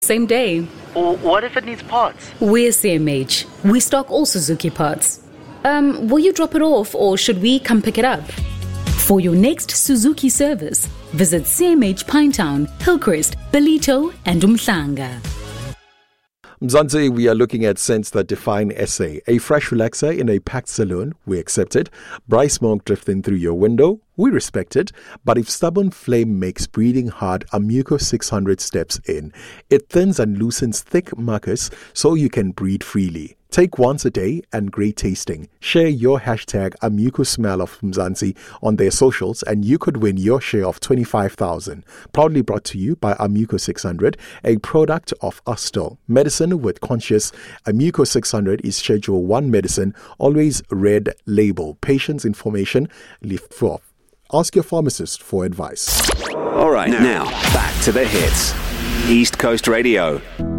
Same day. Or what if it needs parts? We're CMH. We stock all Suzuki parts. Will you drop it off or should we come pick it up? For your next Suzuki service, visit CMH Pinetown, Hillcrest, Ballito and Umhlanga. Mzansi, we are looking at scents that define SA. A fresh relaxer in a packed saloon, we accept it. Bright smoke drifting through your window, we respect it. But if stubborn flame makes breathing hard, Amuco 600 steps in. It thins and loosens thick mucus so you can breathe freely. Take once a day and great tasting. Share your hashtag Amuco Smell of Mzansi on their socials and you could win your share of 25,000. Proudly brought to you by Amuco 600, a product of Astel. Medicine with conscious. Amuco 600 is Schedule 1 medicine, always red label. Patient's information left off. Ask your pharmacist for advice. All right, now back to the hits. East Coast Radio.